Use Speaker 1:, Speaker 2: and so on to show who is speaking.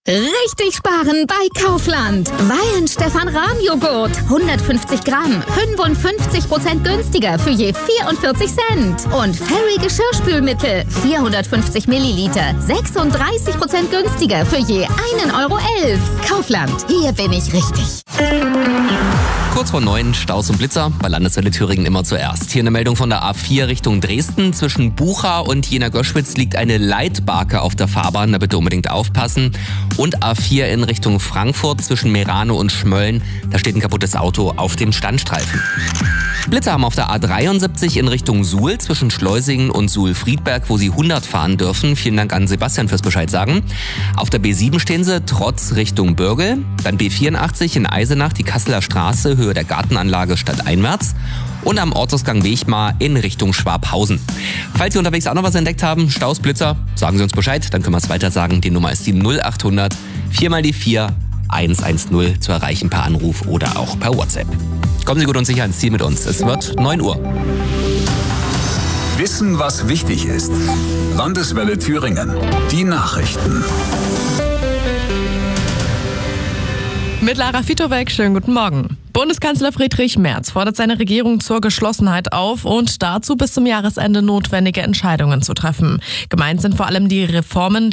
Speaker 1: Richtig sparen bei Kaufland. Weihen Stefan Rahm Joghurt. 150 Gramm. 55% günstiger für je 44 Cent. Und Fairy Geschirrspülmittel. 450 Milliliter. 36% günstiger für je 1,11 Euro. Kaufland. Hier bin ich richtig.
Speaker 2: Kurz vor 9 Staus und Blitzer, bei Landeswelle Thüringen immer zuerst. Hier eine Meldung von der A4 Richtung Dresden. Zwischen Bucha und Jena-Göschwitz liegt eine Leitbarke auf der Fahrbahn, da bitte unbedingt aufpassen. Und A4 in Richtung Frankfurt zwischen Merano und Schmölln, da steht ein kaputtes Auto auf dem Standstreifen. Blitzer haben auf der A73 in Richtung Suhl zwischen Schleusingen und Suhl-Friedberg, wo sie 100 fahren dürfen. Vielen Dank an Sebastian fürs Bescheid sagen. Auf der B7 stehen sie trotz Richtung Bürgel. Dann B84 in Eisenach, die Kasseler Straße, Höhe der Gartenanlage stadteinwärts. Und am Ortsausgang Wechmar in Richtung Schwabhausen. Falls Sie unterwegs auch noch was entdeckt haben, Staus, Blitzer, sagen Sie uns Bescheid, dann können wir es weiter sagen. Die Nummer ist die 0800 4x4 110 zu erreichen per Anruf oder auch per WhatsApp. Kommen Sie gut und sicher ans Ziel mit uns. Es wird 9 Uhr.
Speaker 3: Wissen, was wichtig ist. Landeswelle Thüringen. Die Nachrichten.
Speaker 4: Mit Lara Fitowek, schönen guten Morgen. Bundeskanzler Friedrich Merz fordert seine Regierung zur Geschlossenheit auf und dazu bis zum Jahresende notwendige Entscheidungen zu treffen. Gemeint sind vor allem die Reformen